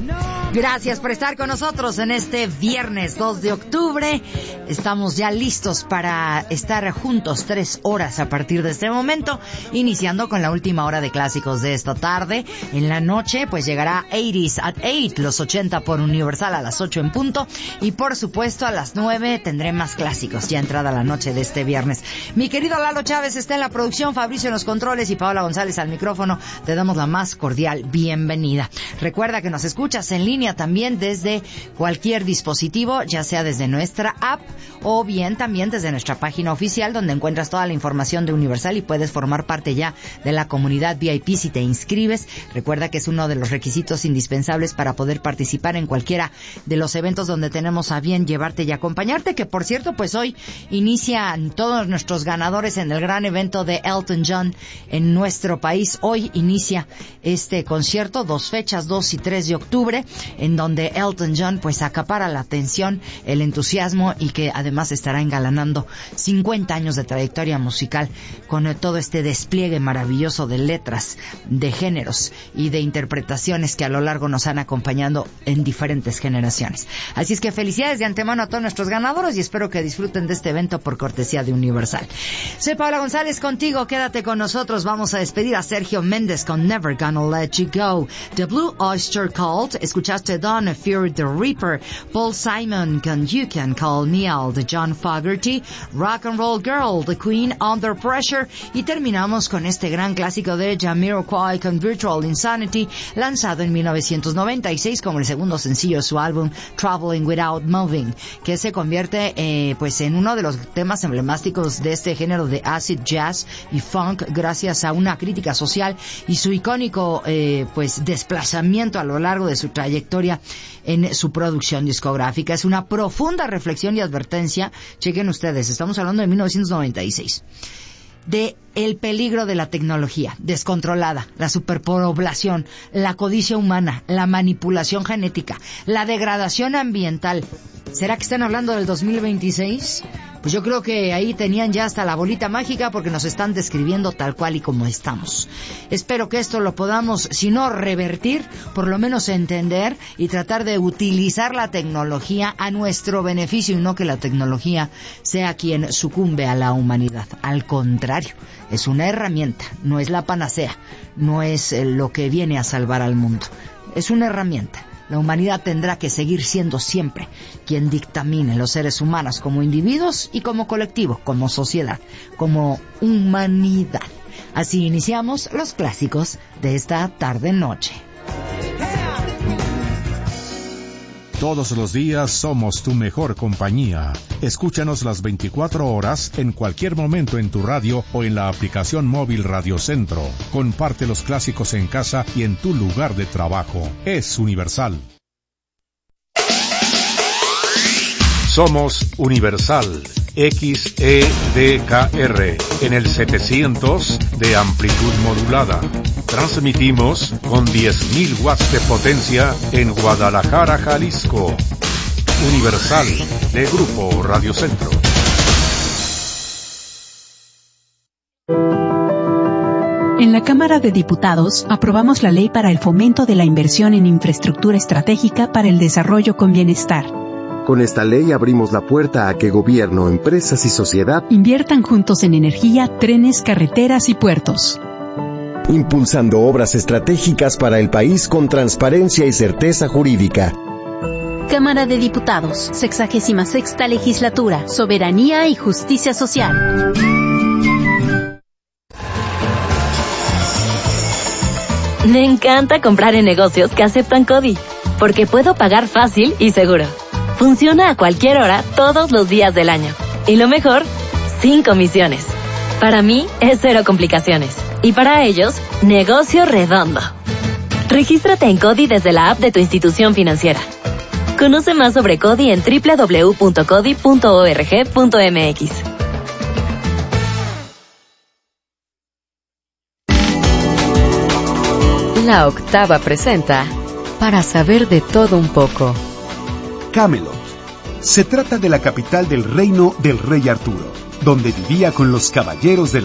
Gracias por estar con nosotros en este viernes 2 de octubre. Estamos ya listos para estar juntos 3 horas a partir de este momento, iniciando con la última hora de clásicos de esta tarde. En la noche, pues llegará 80s at 8, los 80 por Universal a las 8 en punto. Y por supuesto a las 9 tendré más clásicos, ya entrada la noche de este viernes. Mi querido Lalo Chávez está en la producción, Fabricio en los controles y Paola González al micrófono. Te damos la más cordial bienvenida. Recuerda que nos escuchas en línea también desde cualquier dispositivo, ya sea desde nuestra app o bien también desde nuestra página oficial, donde encuentras toda la información de Universal y puedes formar parte ya de la comunidad VIP si te inscribes. Recuerda que es uno de los requisitos indispensables para poder participar en cualquiera de los eventos donde tenemos a bien llevarte y acompañarte, que por cierto, pues hoy inician todos nuestros ganadores en el gran evento de Elton John en nuestro país. Hoy inicia este concierto, 2 fechas, 2 y 3 de octubre, en donde Elton John pues acapara la atención, el entusiasmo y que además estará engalanando 50 años de trayectoria musical con todo este despliegue maravilloso de letras, de géneros y de interpretaciones que a lo largo nos han acompañado en diferentes generaciones. Así es que felicidades de antemano a todos nuestros ganadores y espero que disfruten de este evento por cortesía de Universal. Soy Paola González contigo, quédate con nosotros. Vamos a despedir a Sergio Méndez con Never Gonna Let You Go. The Blue Oyster Cult, escuchaste Donna Fear the Reaper, Paul Simon con You Can Call Me Out, John Fogerty, Rock and Roll Girl, The Queen, Under Pressure, y terminamos con este gran clásico de Jamiroquai con Virtual Insanity, lanzado en 1996 como el segundo sencillo de su álbum Traveling Without Moving, que se convierte pues en uno de los temas emblemáticos de este género de acid jazz y funk, gracias a una crítica social y su icónico pues desplazamiento a lo largo de su trayectoria en su producción discográfica. Es una profunda reflexión y advertencia. Chequen ustedes, estamos hablando de 1996. De el peligro de la tecnología descontrolada, la superpoblación, la codicia humana, la manipulación genética, la degradación ambiental. ¿Será que están hablando del 2026? Pues yo creo que ahí tenían ya hasta la bolita mágica porque nos están describiendo tal cual y como estamos. Espero que esto lo podamos, si no revertir, por lo menos entender y tratar de utilizar la tecnología a nuestro beneficio y no que la tecnología sea quien sucumbe a la humanidad. Al contrario, es una herramienta, no es la panacea, no es lo que viene a salvar al mundo. Es una herramienta. La humanidad tendrá que seguir siendo siempre quien dictamine los seres humanos como individuos y como colectivo, como sociedad, como humanidad. Así iniciamos los clásicos de esta tarde-noche. Todos los días somos tu mejor compañía. Escúchanos las 24 horas en cualquier momento en tu radio o en la aplicación móvil Radio Centro. Comparte los clásicos en casa y en tu lugar de trabajo. Es Universal. Somos Universal XEDKR en el 700 de amplitud modulada. Transmitimos con 10.000 watts de potencia en Guadalajara, Jalisco. Universal de Grupo Radio Centro. En la Cámara de Diputados aprobamos la Ley para el Fomento de la Inversión en Infraestructura Estratégica para el Desarrollo con Bienestar. Con esta ley abrimos la puerta a que gobierno, empresas y sociedad inviertan juntos en energía, trenes, carreteras y puertos, impulsando obras estratégicas para el país con transparencia y certeza jurídica. Cámara de Diputados, 66ª Legislatura, Soberanía y Justicia Social. Me encanta comprar en negocios que aceptan CODI, porque puedo pagar fácil y seguro. Funciona a cualquier hora, todos los días del año. Y lo mejor, sin comisiones. Para mí, es cero complicaciones. Y para ellos, negocio redondo. Regístrate en CODI desde la app de tu institución financiera. Conoce más sobre CODI en www.codi.org.mx. La Octava presenta Para saber de todo un poco. Camelot. Se trata de la capital del reino del rey Arturo, donde vivía con los caballeros de la